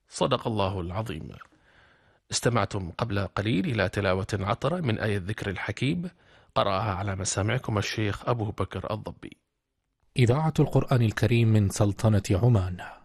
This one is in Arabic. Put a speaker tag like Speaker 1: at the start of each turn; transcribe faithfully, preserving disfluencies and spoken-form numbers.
Speaker 1: صدق الله العظيم. استمعتم قبل قليل إلى تلاوة عطرة من آية الذكر الحكيم، قرأها على مسامعكم الشيخ أبو بكر الضبي.
Speaker 2: إذاعة القرآن الكريم من سلطنة عمان.